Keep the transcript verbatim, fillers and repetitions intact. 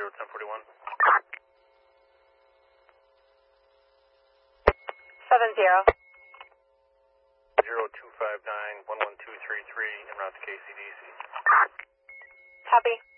zero ten forty-one. Seven zero. Zero two five nine one one two three three en route to K C D C. Copy.